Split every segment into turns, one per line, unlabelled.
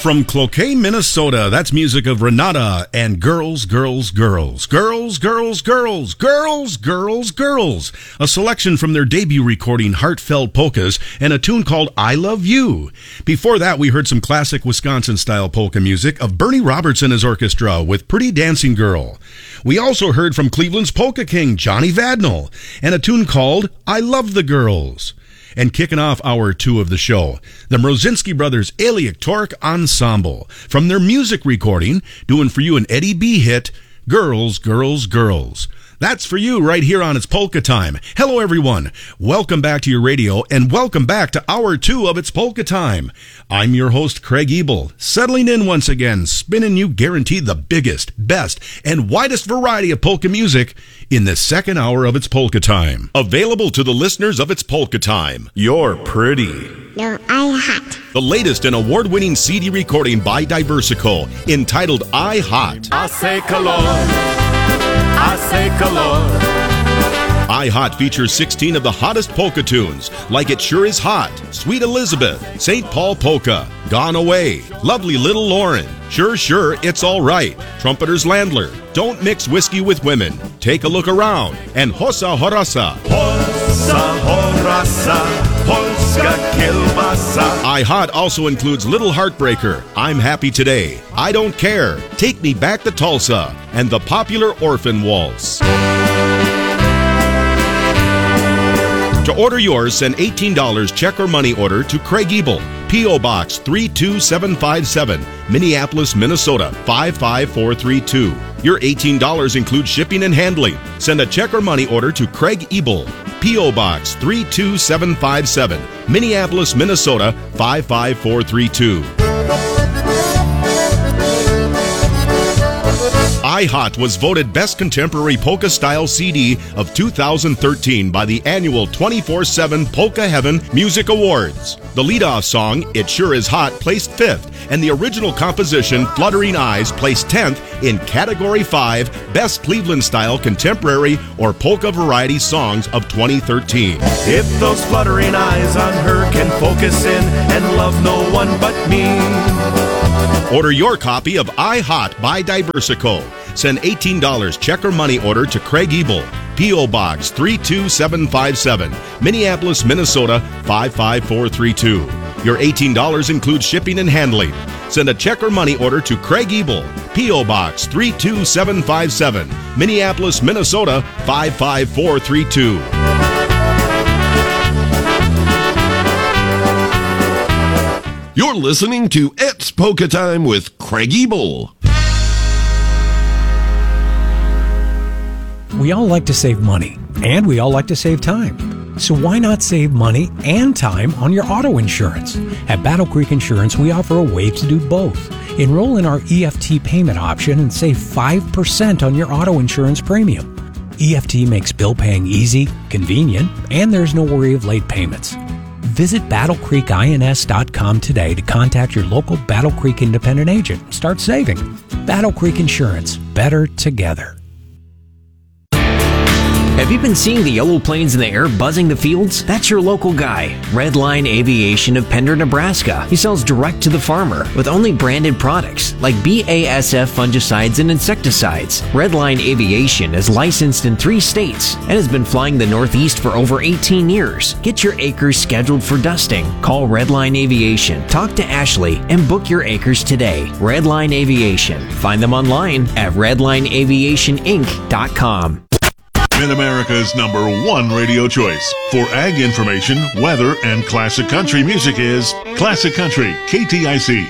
From Cloquet, Minnesota, that's music of Renata and Girls, Girls, Girls. Girls, Girls, Girls. Girls, Girls, Girls. A selection from their debut recording, Heartfelt Polkas, and a tune called I Love You. Before that, we heard some classic Wisconsin-style polka music of Bernie Roberts and his orchestra with Pretty Dancing Girl. We also heard from Cleveland's polka king, Johnny Vadnal, and a tune called I Love the Girls. And kicking off hour 2 of the show, the Mrozinski Brothers Aliak Torque Ensemble, from their music recording, doing for you an Eddie B hit, Girls, Girls, Girls. That's for you right here on It's Polka Time. Hello, everyone. Welcome back to your radio, and welcome back to hour 2 of It's Polka Time. I'm your host, Craig Ebel, settling in once again, spinning you guaranteed the biggest, best, and widest variety of polka music in the second hour of It's Polka Time. Available to the listeners of It's Polka Time. You're pretty.
No, I hot.
The latest and award-winning CD recording by Diversico, entitled I Hot.
I say calor. I say calor.
I Hot features 16 of the hottest polka tunes, like It Sure Is Hot, Sweet Elizabeth, St. Paul Polka, Gone Away, Lovely Little Lauren, Sure, Sure, It's All Right, Trumpeter's Landler, Don't Mix Whiskey with Women, Take a Look Around, and Hossa Horasa.
Hossa Horasa, Polska Kielbasa.
I Hot also includes Little Heartbreaker, I'm Happy Today, I Don't Care, Take Me Back to Tulsa, and the popular Orphan Waltz. To order yours, send $18 check or money order to Craig Ebel, P.O. Box 32757, Minneapolis, Minnesota 55432. Your $18 includes shipping and handling. Send a check or money order to Craig Ebel, P.O. Box 32757, Minneapolis, Minnesota 55432. I Hot was voted Best Contemporary Polka Style CD of 2013 by the annual 24/7 Polka Heaven Music Awards. The leadoff song, It Sure Is Hot, placed 5th, and the original composition, Fluttering Eyes, placed 10th in Category 5 Best Cleveland Style Contemporary or Polka Variety Songs of 2013.
If those fluttering eyes on her can focus in and love no one but me.
Order your copy of I Hot by Diversico. Send $18 check or money order to Craig Ebel, P.O. Box 32757, Minneapolis, Minnesota 55432. Your $18 includes shipping and handling. Send a check or money order to Craig Ebel, P.O. Box 32757, Minneapolis, Minnesota 55432.
You're listening to It's Polka Time with Craig Ebel.
We all like to save money, and we all like to save time. So why not save money and time on your auto insurance? At Battle Creek Insurance, we offer a way to do both. Enroll in our EFT payment option and save 5% on your auto insurance premium. EFT makes bill paying easy, convenient, and there's no worry of late payments. Visit BattleCreekINS.com today to contact your local Battle Creek independent agent. Start saving. Battle Creek Insurance. Better together.
Have you been seeing the yellow planes in the air buzzing the fields? That's your local guy, Redline Aviation of Pender, Nebraska. He sells direct to the farmer with only branded products like BASF fungicides and insecticides. Redline Aviation is licensed in 3 states and has been flying the Northeast for over 18 years. Get your acres scheduled for dusting. Call Redline Aviation, talk to Ashley, and book your acres today. Redline Aviation. Find them online at redlineaviationinc.com.
Mid-America's #1 radio choice for ag information, weather, and classic country music is Classic Country, KTIC.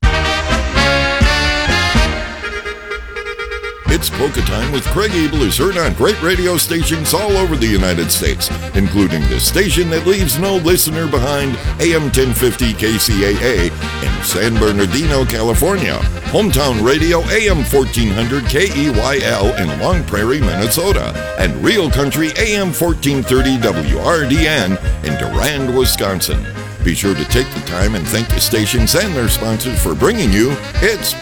It's Polka Time with Craig Ebel is heard on great radio stations all over the United States, including the station that leaves no listener behind, AM 1050 KCAA in San Bernardino, California. Hometown Radio, AM 1400 KEYL in Long Prairie, Minnesota. And Real Country, AM 1430 WRDN in Durand, Wisconsin. Be sure to take the time and thank the stations and their sponsors for bringing you It's